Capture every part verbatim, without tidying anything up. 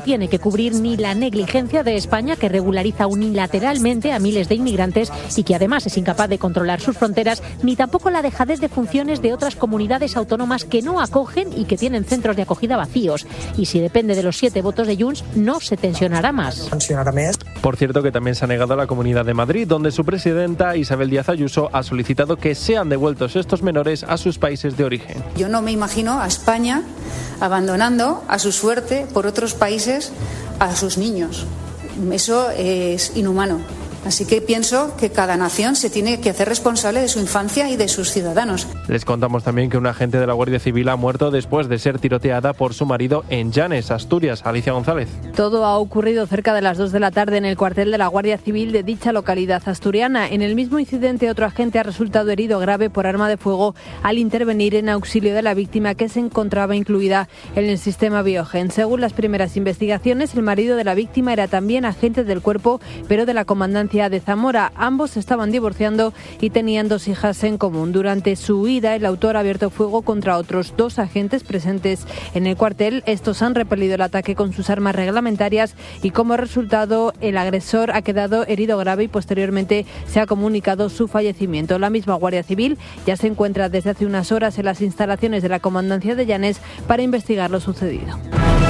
tiene que cubrir ni la negligencia de España, que regulariza unilateralmente a miles de inmigrantes y que además es incapaz de controlar sus fronteras, ni tampoco la dejadez de funciones de otras comunidades autónomas que no acogen y que tienen centros de acogida vacíos. Y si depende de los siete votos de Junts, no se tensionará más. Por cierto, que también se ha negado a la Comunidad de Madrid, donde su presidenta Isabel Díaz Ayuso ha solicitado que sean devueltos estos menores a sus países de origen. Yo no me imagino a España abandonando a su suerte por otros países a sus niños. Eso es inhumano. Así que pienso que cada nación se tiene que hacer responsable de su infancia y de sus ciudadanos. Les contamos también que un agente de la Guardia Civil ha muerto después de ser tiroteada por su marido en Llanes, Asturias. Alicia González. Todo ha ocurrido cerca de las dos de la tarde en el cuartel de la Guardia Civil de dicha localidad asturiana. En el mismo incidente, otro agente ha resultado herido grave por arma de fuego al intervenir en auxilio de la víctima, que se encontraba incluida en el sistema Biogen. Según las primeras investigaciones, el marido de la víctima era también agente del cuerpo, pero de la comandancia de Zamora. Ambos se estaban divorciando y tenían dos hijas en común. Durante su huida, el autor ha abierto fuego contra otros dos agentes presentes en el cuartel. Estos han repelido el ataque con sus armas reglamentarias y, como resultado, el agresor ha quedado herido grave y posteriormente se ha comunicado su fallecimiento. La misma Guardia Civil ya se encuentra desde hace unas horas en las instalaciones de la Comandancia de Llanes para investigar lo sucedido.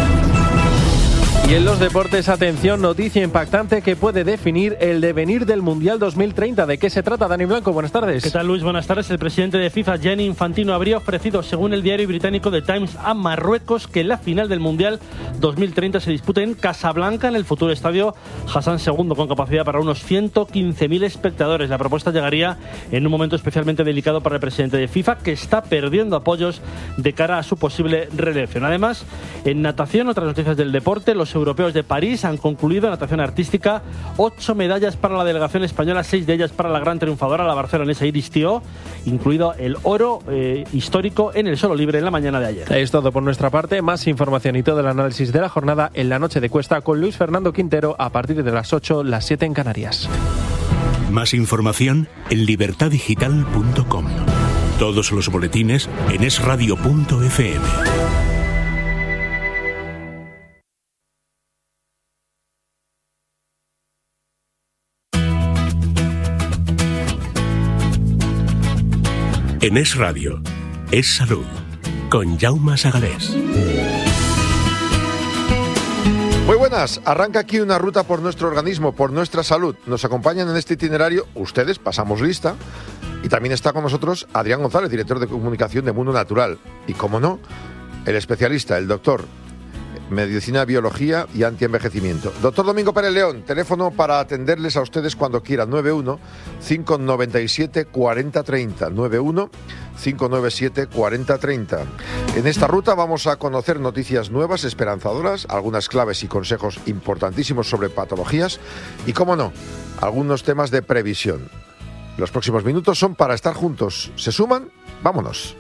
Y en los deportes, atención, noticia impactante que puede definir el devenir del Mundial dos mil treinta. ¿De qué se trata, Dani Blanco? Buenas tardes. ¿Qué tal, Luis? Buenas tardes. El presidente de FIFA, Gianni Infantino, habría ofrecido, según el diario británico The Times, a Marruecos que la final del Mundial dos mil treinta se dispute en Casablanca, en el futuro estadio Hassan segundo, con capacidad para unos ciento quince mil espectadores. La propuesta llegaría en un momento especialmente delicado para el presidente de FIFA, que está perdiendo apoyos de cara a su posible reelección. Además, en natación, otras noticias del deporte, los europeos de París han concluido en natación artística, ocho medallas para la delegación española, seis de ellas para la gran triunfadora, la barcelonesa Iris Thiault, incluido el oro eh, histórico en el solo libre en la mañana de ayer. Es todo por nuestra parte. Más información y todo el análisis de la jornada en la noche de Cuesta con Luis Fernando Quintero a partir de las ocho, las siete en Canarias. Más información en libertad digital punto com. Todos los boletines en es radio punto efe eme. En Es Radio, Es Salud, con Jaume Sagalés. Muy buenas, arranca aquí una ruta por nuestro organismo, por nuestra salud. Nos acompañan en este itinerario ustedes, pasamos lista, y también está con nosotros Adrián González, director de comunicación de Mundo Natural. Y como no, el especialista, el doctor, Medicina, Biología y Antienvejecimiento. Doctor Domingo Pérez León, teléfono para atenderles a ustedes cuando quieran, nueve uno, cinco nueve siete, cuatro cero tres cero, nueve uno, cinco nueve siete, cuatro cero tres cero. En esta ruta vamos a conocer noticias nuevas, esperanzadoras, algunas claves y consejos importantísimos sobre patologías y, cómo no, algunos temas de previsión. Los próximos minutos son para estar juntos. ¿Se suman? ¡Vámonos!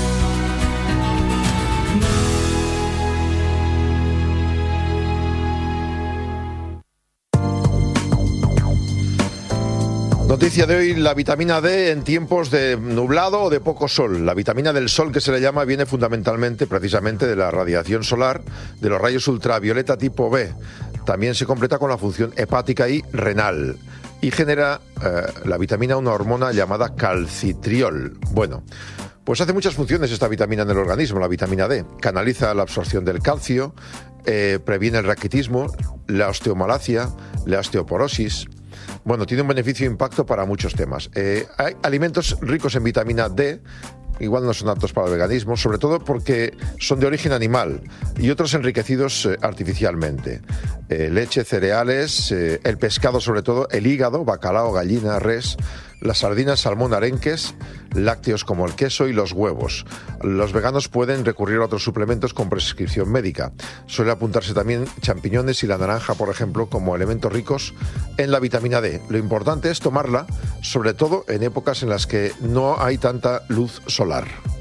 Noticia de hoy, la vitamina D en tiempos de nublado o de poco sol. La vitamina del sol, que se le llama, viene fundamentalmente, precisamente, de la radiación solar, de los rayos ultravioleta tipo B. También se completa con la función hepática y renal. Y genera eh, la vitamina una hormona llamada calcitriol. Bueno, pues hace muchas funciones esta vitamina en el organismo, la vitamina D. Canaliza la absorción del calcio, eh, previene el raquitismo, la osteomalacia, la osteoporosis. Bueno, tiene un beneficio e impacto para muchos temas. Eh, hay alimentos ricos en vitamina D, igual no son aptos para el veganismo, sobre todo porque son de origen animal y otros enriquecidos eh, artificialmente. Eh, leche, cereales, eh, el pescado sobre todo, el hígado, bacalao, gallina, res, las sardinas, salmón, arenques, lácteos como el queso y los huevos. Los veganos pueden recurrir a otros suplementos con prescripción médica. Suele apuntarse también champiñones y la naranja, por ejemplo, como elementos ricos en la vitamina D. Lo importante es tomarla, sobre todo en épocas en las que no hay tanta luz solar.